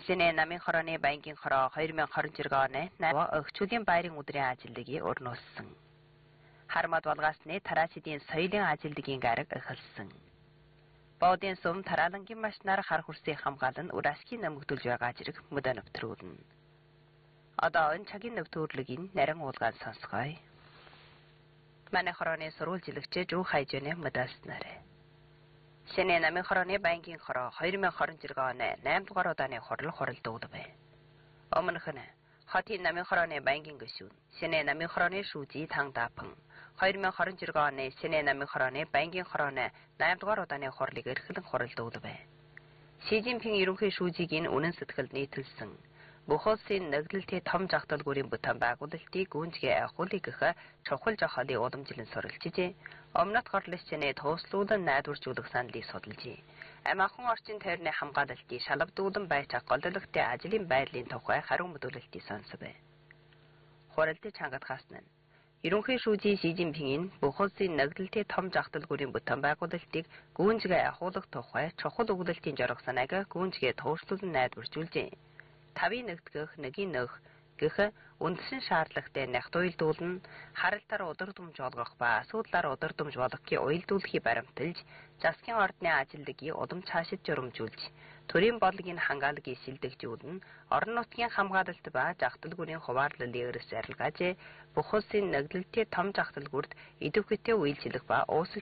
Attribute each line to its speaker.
Speaker 1: Сэнэ намын хорооны банкийн хороо 2020 оны 8 Өглөөгийн баярын өдрийн ажилтныг өрнүүлсэн. Хармад болгоосны тараасидын соёлын ажилтнгийн гараг эхэлсэн. Боодын сум тараалангийн машинаар хар хүрсийг хамгаалан ураашки нэмэгдүүлж байгаа зэрэг мөдөө нэвтрүүлнэ. Одоо энэ цагийн нэвтрүүлгийг нарийн уулгаан сонсгоё. Манай хорооны сурвалжилагч Жүү Хайжны мэдээлснээр. Сэнэ намын хорооны банкийн хороо 2020 оны 8 дугаар удааны хуралдуулав. Өмнөх нь хотын намын хорооны банкийн гишүүн Сэнэ намын хорооны шүүжий Тангдаапан 2020 оны Сэнэ намын хорооны банкийн хорооны 8 дугаар удааны хурлыг эрхлэн хуралдуулав. Си Жинпин ерөнхий шүүжийг үнэн сэтгэлд нийтэлсэн. Бүх улсын нэгдэлтийн том жагталгүйрийн бүтээн байгуулалтыг гүнзгий ахуулыг гэх чухал жохолын уламжлан суралцжээ. Өмнөд горлогчны тууслуулан найдваржуулах саналыг судалжээ. Амархан орчин тойрны хамгаалалтын шалгадуулан байж голдлогтой ажлын байдлын тухай хариу мэдүүлэлтийг сонсов. Хуралдаж хангадгаас нь ерөнхий шүүжий Си Жинпин бүх улсын нэгдэлтийн том жагталгүйрийн бүтээн байгуулалтыг гүнзгий ахуулах тухай чухал өгүүлэлтийн жорох санааг гүнзгий тууслуулан найдваржуулжээ. Тавийн нэгтгэх нэгийн нөх гэх үндсэн шаардлагатай нягт уялдуулна, харалтаар удирдамж олгох ба асуудлаар удирдамж болгохын уялдуулахыг баримталж, засгийн ордны ажилтныг улам цаашид журамжуулж, төрийн бодлогын хангалтыг шилдэгжүүлнэ, орон нутгийн хамгаалалт ба жагталгүйрийн хуваарлалын эрс арилгааж, бүх улсын нэгдэлтийн том жагталгүйрт идэвхтэй үйлчлэх ба уусах